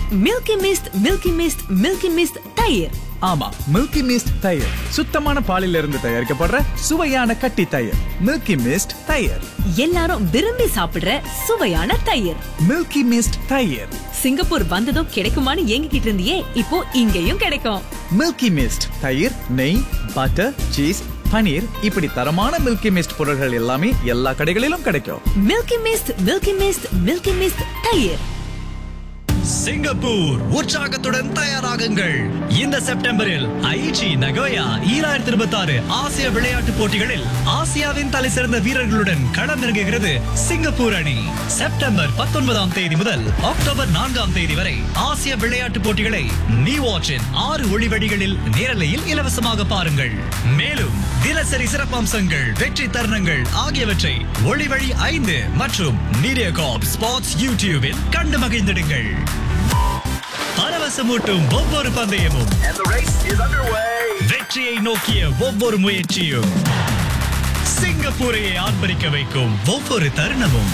Milky mist தயிர். ஆமா, milky mist தயிர் சுத்தமான பாலில் இருந்து தயாரிக்கப்படுற சுவையான கட்டி தயிர். மில்கி மிஸ்ட் தயிர், எல்லாரும் விரும்பி சாப்பிடுற சுவையான தயிர். மில்கி மிஸ்ட் தயிர். சிங்கப்பூர் வந்ததும் கிடைக்குமான்னு ஏங்கிக்கிட்டு இருந்தியே, இப்போ இங்கேயும் கிடைக்கும். மில்கி மிஸ்ட் தயிர், நெய், பட்டர், சீஸ், பனீர், இப்படி தரமான மில்கி மிஸ்ட் பொருட்கள் எல்லாமே எல்லா கடைகளிலும் கிடைக்கும். மில்கி மிஸ்ட் தயிர். சிங்கப்பூர் உற்சாகத்துடன் தயாராகுங்கள். இந்த செப்டம்பரில் ஐச்சி நகோயா 2026 ஆசிய விளையாட்டுப் போட்டிகளில் ஆசியாவின் தலை சிறந்த வீரர்களுடன் களமிறங்குகிறது சிங்கப்பூர் அணி. செப்டம்பர் 19ஆம் தேதி முதல் அக்டோபர் 4ஆம் தேதி வரை ஆசிய விளையாட்டுப் போட்டிகளை நீ வாட்சின் 6 ஒளிவடிகளில் நேரலையில் இலவசமாக பாருங்கள். மேலும் தினசரி சிறப்பம்சங்கள், வெற்றி தருணங்கள் ஆகியவற்றை ஒளிவழி 5 மற்றும் மீடியாகார்ப் ஸ்போர்ட்ஸ் யூடியூபில் கண்டு மகிழ்ந்திடுங்கள். பரவசமூட்டும் ஒவ்வொரு பந்தயமும், வெற்றியை நோக்கிய ஒவ்வொரு முயற்சியும், சிங்கப்பூரையை ஆர்ப்பரிக்க வைக்கும் ஒவ்வொரு தருணமும்.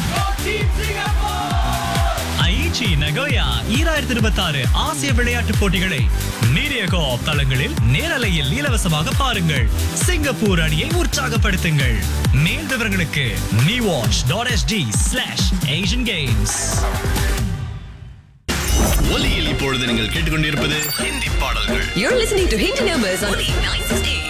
ஐச்சி நகோயா 2026 ஆசிய விளையாட்டுப் போட்டிகளை மீடியாகார்ப் தளங்களில் நேரலையில் இலவசமாக பாருங்கள். சிங்கப்பூர் அணியை உற்சாகப்படுத்துங்கள். மேல் விவரங்களுக்கு newatch.sg/Asian Games. ஒலியில் இப்பொழுது நீங்கள் கேட்டுக்கொண்டிருப்பது ஹிந்தி பாடல்கள். You're listening to Hindi Numbers on 968.